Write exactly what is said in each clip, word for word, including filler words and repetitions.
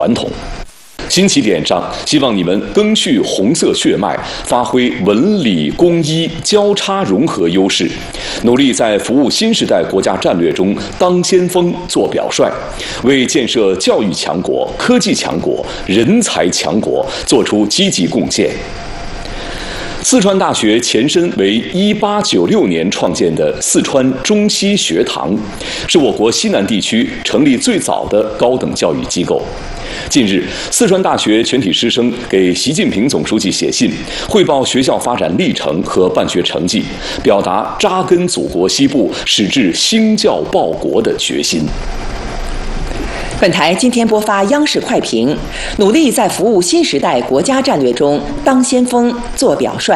传统。新起点上，希望你们赓续红色血脉，发挥文理工医交叉融合优势，努力在服务新时代国家战略中当先锋、做表率，为建设教育强国、科技强国、人才强国做出积极贡献。四川大学前身为一八九六年创建的四川中西学堂，是我国西南地区成立最早的高等教育机构。近日，四川大学全体师生给习近平总书记写信，汇报学校发展历程和办学成绩，表达扎根祖国西部、矢志兴教报国的决心。 本台今天播发央视快评，努力在服务新时代国家战略中当先锋、做表率。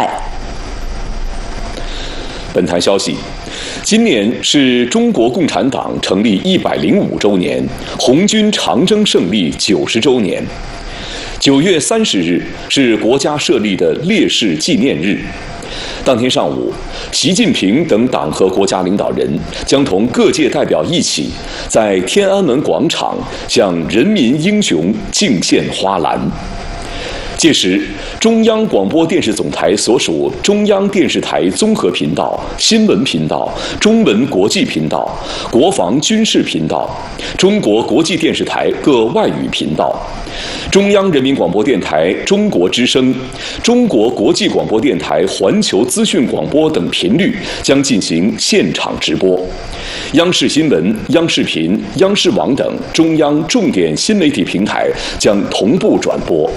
本台消息，今年是中国共产党成立一百零五周年，红军长征胜利九十周年。九月三十日是国家设立的烈士纪念日。当天上午，习近平等党和国家领导人将同各界代表一起，在天安门广场向人民英雄敬献花篮。届时，中央广播电视总台所属中央电视台综合频道、新闻频道、中文国际频道、国防军事频道、中国国际电视台各外语频道、中央人民广播电台中国之声、中国国际广播电台环球资讯广播等频率将进行现场直播。央视新闻、央视频、央视网等中央重点新媒体平台将同步转播。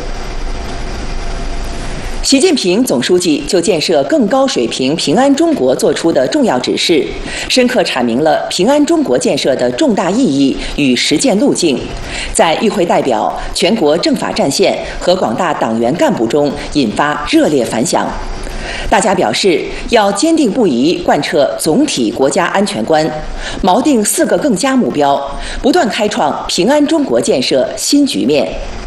习近平总书记就建设更高水平平安中国作出的重要指示，深刻阐明了平安中国建设的重大意义与实践路径，在与会代表、全国政法战线和广大党员干部中引发热烈反响。大家表示，要坚定不移贯彻总体国家安全观，锚定四个更加目标，不断开创平安中国建设新局面。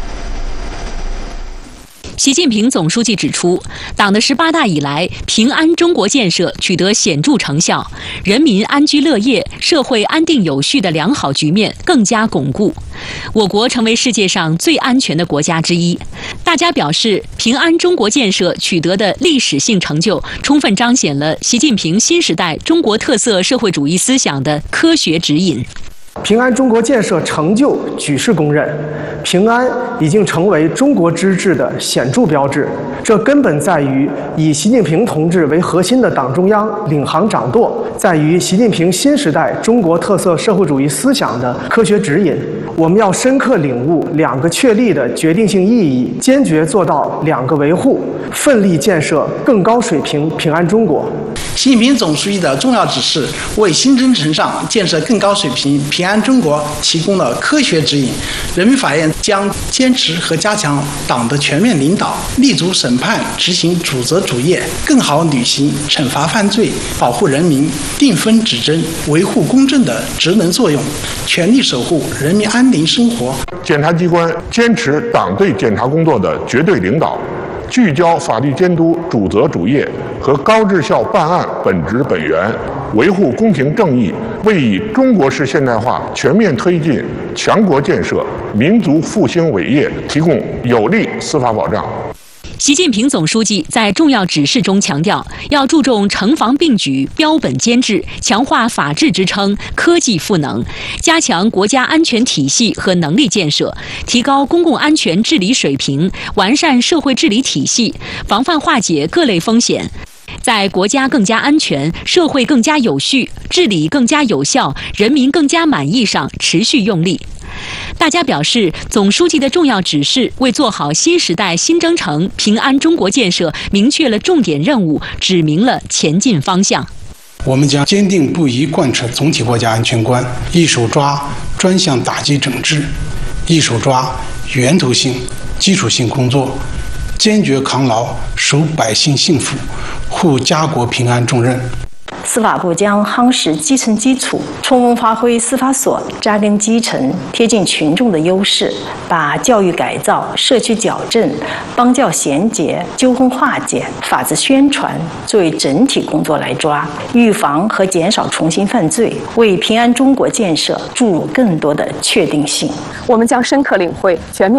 习近平总书记指出，党的十八大以来，平安中国建设取得显著成效，人民安居乐业、社会安定有序的良好局面更加巩固，我国成为世界上最安全的国家之一。大家表示，平安中国建设取得的历史性成就，充分彰显了习近平新时代中国特色社会主义思想的科学指引。 平安中国建设成就举世公认，平安已经成为中国之治的显著标志。这根本在于以习近平同志为核心的党中央领航掌舵，在于习近平新时代中国特色社会主义思想的科学指引。我们要深刻领悟两个确立的决定性意义，坚决做到两个维护，奋力建设更高水平平安中国。 习近平总书记的重要指示，为新征程上建设更高水平平安中国提供了科学指引。人民法院将坚持和加强党的全面领导，立足审判执行主责主业，更好履行惩罚犯罪、保护人民、定分止真、维护公正的职能作用，全力守护人民安宁生活。 检察机关坚持党对检察工作的绝对领导，聚焦法律监督主责主业和高质效办案本质本源，维护公平正义，为以中国式现代化全面推进强国建设、民族复兴伟业提供有力司法保障。 习近平总书记在重要指示中强调，要注重城防并举、标本兼治，强化法治支撑、科技赋能，加强国家安全体系和能力建设，提高公共安全治理水平，完善社会治理体系，防范化解各类风险，在国家更加安全、社会更加有序、治理更加有效、人民更加满意上持续用力。大家表示，总书记的重要指示为做好新时代新征程平安中国建设明确了重点任务，指明了前进方向。 我们将坚定不移贯彻总体国家安全观，一手抓专项打击整治，一手抓源头性、基础性工作，坚决扛牢守百姓幸福、护家国平安重任。 司法部将夯实基层基础，充分发挥司法所扎根基层、贴近群众的优势，把教育改造、社区矫正、邦教衔结、纠纷化解、法治宣传作为整体工作来抓，预防和减少重新犯罪，为平安中国建设注入更多的确定性。 我们将深刻领会全面